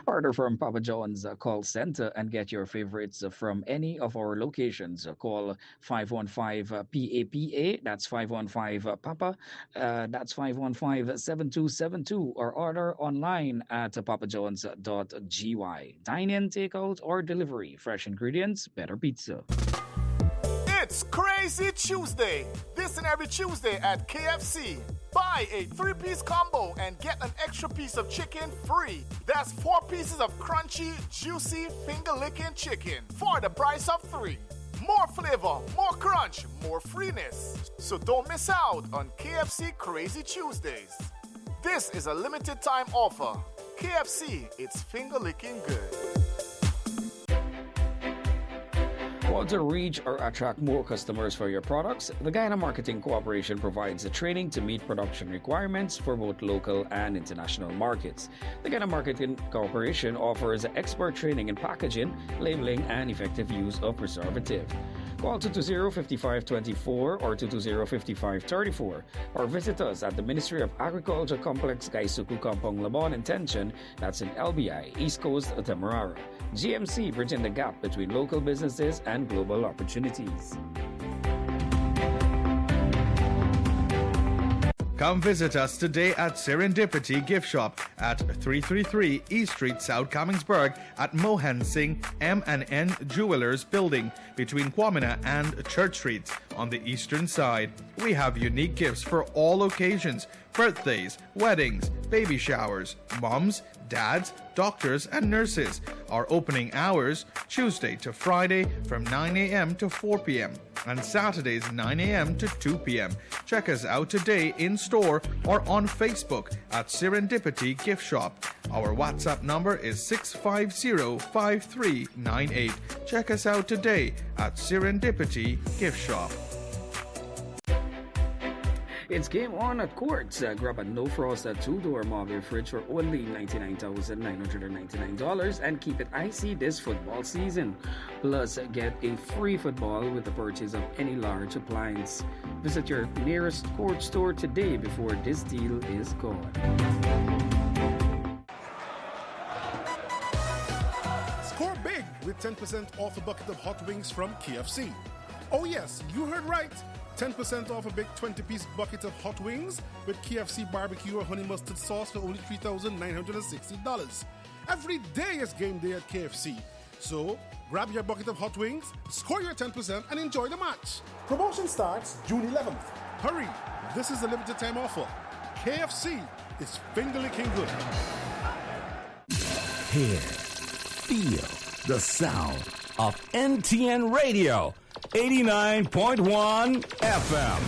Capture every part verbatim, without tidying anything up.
Order from Papa John's uh, call center and get your favorites uh, from any of our locations. Uh, call five one five uh, P A P A, that's five one five uh, Papa, uh, that's five one five seven two seven two, or order online at uh, papajohns dot g y. Dine in, takeout, or delivery. Fresh ingredients, better pizza. It's Crazy Tuesday. This and every Tuesday at K F C. Buy a three-piece combo and get an extra piece of chicken free. That's four pieces of crunchy, juicy, finger-licking chicken for the price of three. More flavor, more crunch, more freeness. So don't miss out on K F C Crazy Tuesdays. This is a limited time offer. K F C, it's finger-licking good. Want to reach or attract more customers for your products? The Guyana Marketing Corporation provides the training to meet production requirements for both local and international markets. The Guyana Marketing Corporation offers expert training in packaging, labeling, and effective use of preservative. Call two two zero, five five two four or two two zero, five five three four or visit us at the Ministry of Agriculture Complex Gaisuku Kampong Labon in Tension, that's in L B I, East Coast of Demerara. G M C, bridging the gap between local businesses and global opportunities. Come visit us today at Serendipity Gift Shop at three thirty-three East Street, South Commingsburg at Mohan Singh M and N Jewelers Building between Kwamina and Church Streets on the eastern side. We have unique gifts for all occasions: birthdays, weddings, baby showers, moms, dads, doctors, and nurses. Our opening hours, Tuesday to Friday from nine a.m. to four p.m. and Saturdays nine a.m. to two p.m. Check us out today in store or on Facebook at Serendipity Gift Shop. Our WhatsApp number is six five zero, five three nine eight. Check us out today at Serendipity Gift Shop. It's game on at Quartz. Uh, grab a no-frost uh, two-door marble fridge for only ninety-nine thousand nine hundred ninety-nine dollars and keep it icy this football season. Plus, uh, get a free football with the purchase of any large appliance. Visit your nearest Quartz store today before this deal is gone. Score big with ten percent off a bucket of hot wings from K F C. Oh yes, you heard right. ten percent off a big twenty-piece bucket of hot wings with K F C barbecue or honey mustard sauce for only three thousand nine hundred sixty dollars. Every day is game day at K F C. So, grab your bucket of hot wings, score your ten percent, and enjoy the match. Promotion starts June eleventh. Hurry, this is a limited time offer. K F C is finger-licking good. Hear, feel the sound of N T N Radio. eighty-nine point one F M.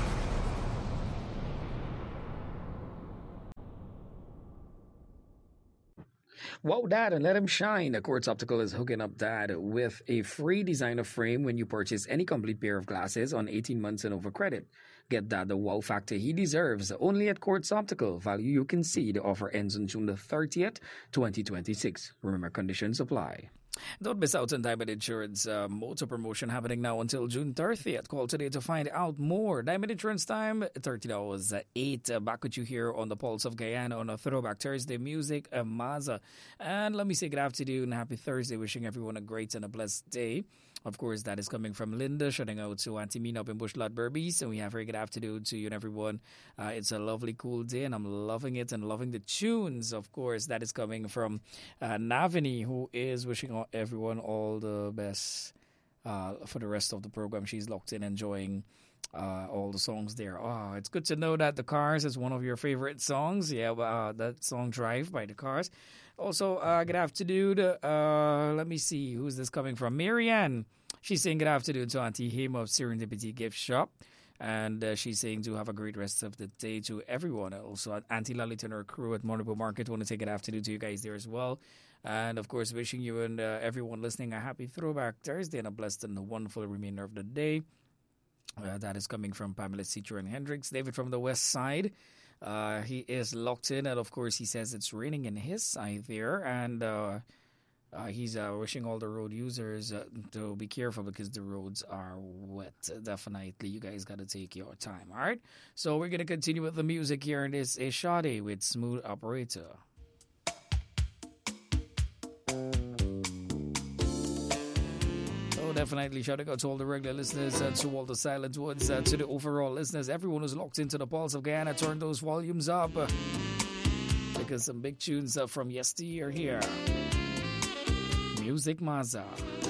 Wow, Dad, and let him shine. Quartz Optical is hooking up Dad with a free designer frame when you purchase any complete pair of glasses on eighteen months and over credit. Get Dad the wow factor he deserves only at Quartz Optical. Value you can see. The offer ends on June the thirtieth, twenty twenty-six. Remember, conditions apply. Don't miss out on Diamond Insurance uh, motor promotion happening now until June thirtieth. Call today to find out more. Diamond Insurance time, thirty dollars eight. Uh, back with you here on the Pulse of Guyana on a Throwback Thursday music, uh, Maza. And let me say good afternoon, happy Thursday, wishing everyone a great and a blessed day. Of course, that is coming from Linda, shouting out to Auntie Mina up in Bushlot Berbice. And we have a very good afternoon to you and everyone. Uh, it's a lovely, cool day, and I'm loving it and loving the tunes. Of course, that is coming from uh, Navini, who is wishing all, everyone all the best uh, for the rest of the program. She's locked in, enjoying uh, all the songs there. Oh, it's good to know that The Cars is one of your favorite songs. Yeah, uh, that song Drive by The Cars. Also, uh, good afternoon. Uh, let me see. Who's this coming from? Marianne. She's saying good afternoon to Auntie Hema of Serendipity Gift Shop. And uh, she's saying to have a great rest of the day to everyone. Also, Auntie Lalit and her crew at Monaco Market want to say good afternoon to you guys there as well. And, of course, wishing you and uh, everyone listening a happy Throwback Thursday and a blessed and a wonderful remainder of the day. Uh, that is coming from Pamela Seacher and Hendricks. David from the West Side. Uh, he is locked in, and of course, he says it's raining in his side there, and uh, uh, he's uh, wishing all the road users uh, to be careful because the roads are wet. Definitely, you guys got to take your time, all right? So we're going to continue with the music here, and this is Sade with Smooth Operator. Oh, definitely shouting out to all the regular listeners, uh, to all the silent ones, uh, to the overall listeners, everyone who's locked into the pulse of Guyana. Turn those volumes up uh, because some big tunes uh, from yesteryear here. Music Maza.